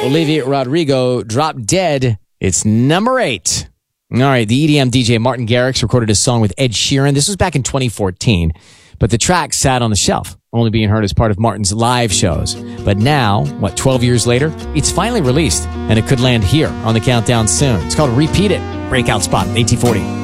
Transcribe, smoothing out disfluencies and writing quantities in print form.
Olivia Rodrigo, Drop Dead. It's number 8. All right, the EDM DJ Martin Garrix recorded a song with Ed Sheeran. This was back in 2014, but the track sat on the shelf, only being heard as part of Martin's live shows. But now, 12 years later, it's finally released, and it could land here on the countdown soon. It's called Repeat It. Breakout spot, AT40.